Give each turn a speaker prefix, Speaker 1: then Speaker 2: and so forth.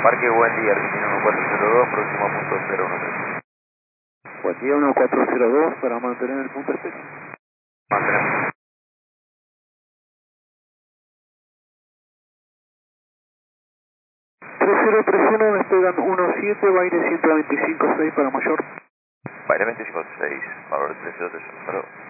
Speaker 1: Parque Buen Día, Argentina 1402, próximo a punto 013.
Speaker 2: Buen día 1402 para mantener el punto especie.
Speaker 1: Mantenemos.
Speaker 2: 3031, despegan 17, Baire 125.6 para mayor.
Speaker 1: Baile 25-6, valor 3031.